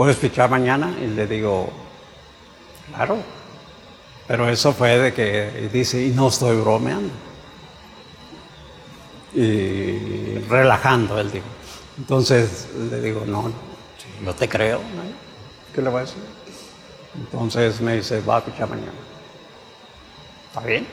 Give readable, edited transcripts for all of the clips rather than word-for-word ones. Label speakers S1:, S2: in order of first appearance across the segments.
S1: ¿puedes fichar mañana? Y le digo, claro. Pero eso fue de que dice, y no estoy bromeando. Y relajando, él dijo. Entonces le digo, no, sí, yo te creo, ¿no? ¿Qué le voy a decir? Entonces me dice, va a fichar mañana. ¿Está bien?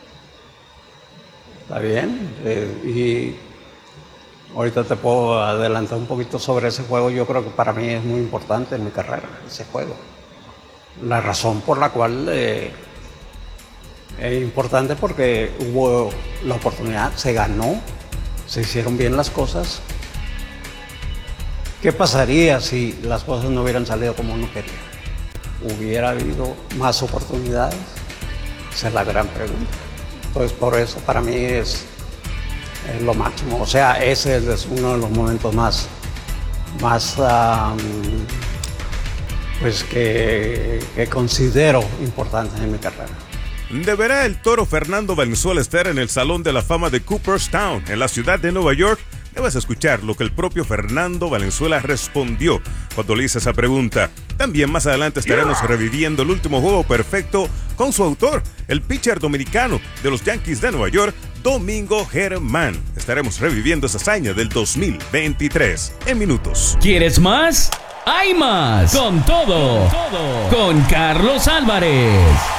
S1: Está bien. Y ahorita te puedo adelantar un poquito sobre ese juego. Yo creo que para mí es muy importante en mi carrera, ese juego. La razón por la cual es importante porque hubo la oportunidad, se ganó, se hicieron bien las cosas. ¿Qué pasaría si las cosas no hubieran salido como uno quería? ¿Hubiera habido más oportunidades? Esa es la gran pregunta. Entonces, por eso para mí es lo máximo. O sea, ese es uno de los momentos más pues que considero importantes en mi carrera.
S2: ¿Deberá el toro Fernando Valenzuela estar en el Salón de la Fama de Cooperstown, en la ciudad de Nueva York? Debes escuchar lo que el propio Fernando Valenzuela respondió cuando le hice esa pregunta. También más adelante estaremos reviviendo el último juego perfecto con su autor, el pitcher dominicano de los Yankees de Nueva York, Domingo Germán. Estaremos reviviendo esa hazaña del 2023 en minutos.
S3: ¿Quieres más? ¡Hay más! Con todo. Con Carlos Álvarez.